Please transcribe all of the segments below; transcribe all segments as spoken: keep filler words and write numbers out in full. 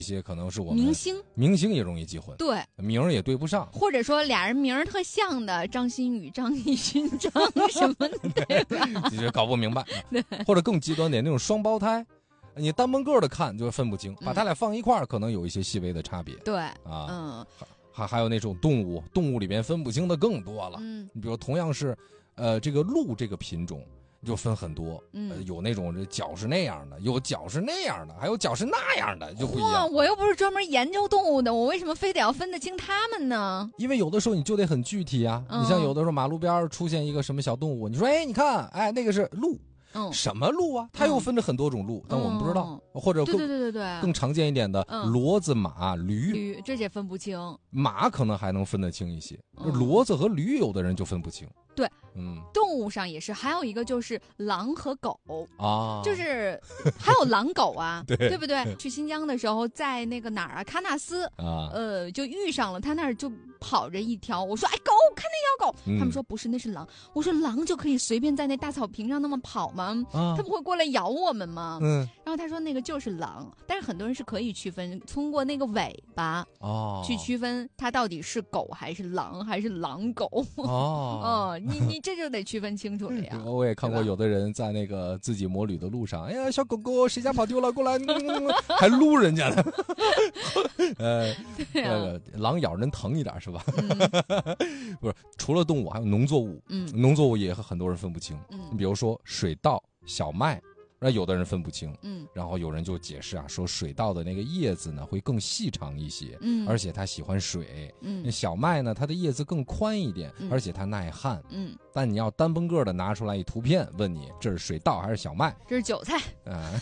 一些可能是我们明星， 明星也容易记混， 对， 名儿也对不上， 或者说俩人名儿特像的，张馨予、张艺兴、张什么的，对吧？ 你就搞不明白。或者更极端点，那种双胞胎，你单门个的看就分不清，把他俩放一块儿，可能有一些细微的差别。 对， 啊， 嗯， 还还有那种动物，动物里边分不清的更多了。 嗯， 你比如同样是，呃，这个鹿这个品种。就分很多， 嗯呃，有那种脚是那样的，有脚是那样的，还有脚是那样的，就不一样。 我又不是专门研究动物的，我为什么非得要分得清它们呢？ 因为有的时候你就得很具体啊。 嗯、 你像有的时候马路边出现一个什么小动物，你说，哎，你看，哎，那个是鹿。 嗯， 什么鹿啊？它又分着很多种鹿，嗯、但我们不知道，嗯、或者更对对对对对更常见一点的、嗯、骡子、马、驴， 驴这些分不清。 马可能还能分得清一些，嗯、骡子和驴有的人就分不清。 对， 嗯， 动物上也是，还有一个就是狼和狗啊， 就是还有狼狗啊， 对对不对？去新疆的时候，在那个哪儿啊，喀纳斯啊，呃，就遇上了，他那儿就跑着一条，我说哎狗，看那条狗，嗯、他们说不是，那是狼。我说狼就可以随便在那大草坪上那么跑吗？啊、它不会过来咬我们吗？嗯，然后他说那个就是狼，但是很多人是可以区分，通过那个尾巴哦去区分它到底是狗还是狼还是狼狗哦。哦你你这就得区分清楚了呀！ 我也看过有的人在那个自己摩旅的路上，哎呀，小狗狗谁家跑丢了，过来，嗯、还撸人家呢。呃， 对啊、 呃，狼咬人疼一点是吧？嗯、不是，除了动物，还有农作物。嗯，农作物也很多人分不清。嗯，你比如说水稻、小麦。那有的人分不清，嗯，然后有人就解释啊，说水稻的那个叶子呢会更细长一些，嗯，而且它喜欢水，嗯，小麦呢它的叶子更宽一点，嗯、而且它耐旱，嗯，但你要单崩个的拿出来一图片问你这是水稻还是小麦？ 这是韭菜， 啊，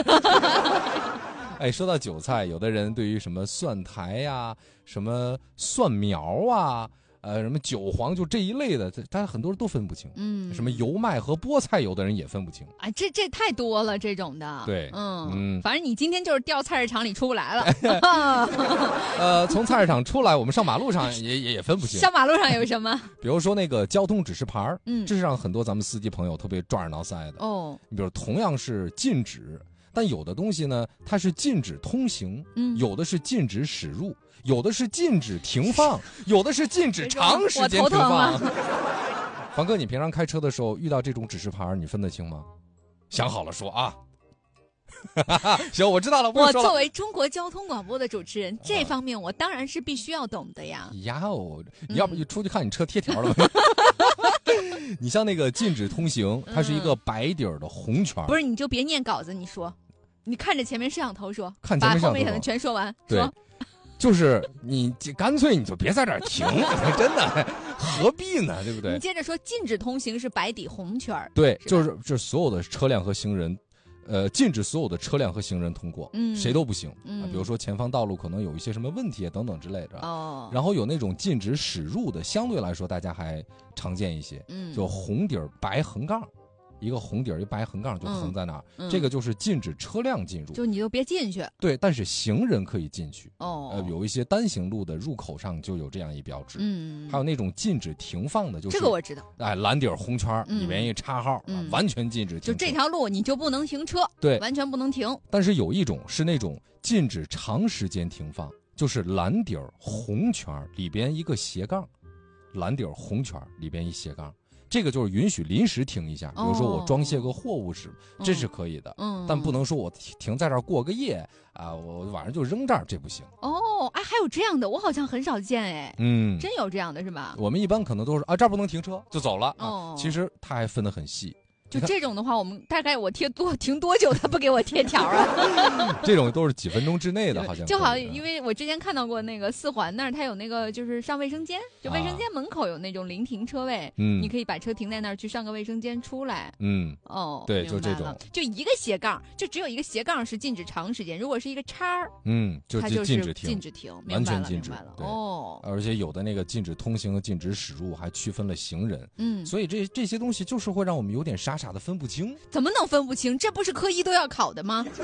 哎，说到韭菜，有的人对于什么蒜苔呀、啊、什么蒜苗啊。呃，什么韭黄就这一类的，他很多人都分不清。嗯，什么油麦和菠菜，有的人也分不清。 啊，这这太多了，这种的。 对， 嗯嗯，反正你今天就是掉菜市场里出不来了。 呃，从菜市场出来，我们上马路上也也也分不清。 上马路上有什么？ 比如说那个交通指示牌，嗯，这是让很多咱们司机朋友特别抓耳挠腮的。哦，你比如同样是禁止。但有的东西呢，它是禁止通行，嗯，有的是禁止驶入，有的是禁止停放，有的是禁止长时间停放。凡哥，你平常开车的时候遇到这种指示牌，你分得清吗？想好了说啊。行，我知道了。 我作为中国交通广播的主持人，这方面我当然是必须要懂的呀。 呀哦，你要不就出去看你车贴条了吗？你像那个禁止通行，它是一个白底儿的红圈。 不是，你就别念稿子，你说，你看着前面摄像头说， 看前面摄像头， 把后面全说完。 对， 说就是你干脆你就别在这儿停，真的何必呢？对不对？ 你接着说，禁止通行是白底红圈。 对，就是就是所有的车辆和行人。呃，禁止所有的车辆和行人通过，嗯，谁都不行，嗯、啊，比如说前方道路可能有一些什么问题等等之类的，哦，然后有那种禁止驶入的，相对来说大家还常见一些，嗯，就红底儿白横杠，一个红底儿一白横杠就横在那儿，嗯嗯、这个就是禁止车辆进入， 就你就别进去， 对，但是行人可以进去，哦，呃，有一些单行路的入口上就有这样一标志，嗯，还有那种禁止停放的，就是这个我知道， 哎，蓝底儿红圈里面一插号，嗯啊，完全禁止停车， 就这条路你就不能停车， 对， 完全不能停。 但是有一种是那种禁止长时间停放，就是蓝底儿红圈里边一个斜杠，蓝底儿红圈里边一斜杠。这个就是允许临时停一下，比如说我装卸个货物时，哦、这是可以的，嗯，但不能说我停在这儿过个夜啊，我晚上就扔这儿，这不行。 哦，哎，还有这样的，我好像很少见，哎，嗯，真有这样的是吧？ 我们一般可能都是啊，这儿不能停车就走了，哦，啊，其实它还分得很细。 就这种的话，我们大概我贴多停多久，他不给我贴条啊？ 这种都是几分钟之内的，好像就好，因为我之前看到过那个四环那儿，它有那个就是上卫生间，就卫生间门口有那种临停车位，嗯，你可以把车停在那儿去上个卫生间出来， 嗯， 哦， 对，就这种， 就一个斜杠，就只有一个斜杠是禁止长时间，如果是一个叉儿， 嗯，就它就是禁止停， 禁止停， 完全禁止了，哦， 而且有的那个禁止通行和禁止驶入还区分了行人，嗯，所以这这些东西就是会让我们有点傻傻的分不清。 怎么能分不清？这不是科一都要考的吗？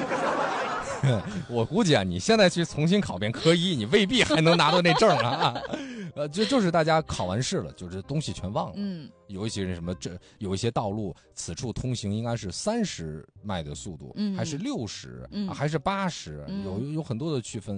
我估计啊，你现在去重新考遍科一，你未必还能拿到那证啊。 呃，就就是大家考完试了，就是东西全忘了。嗯，有一些人什么这有一些道路，此处通行应该是三十迈的速度，嗯，还是六十，嗯，还是八十，有有很多的区分。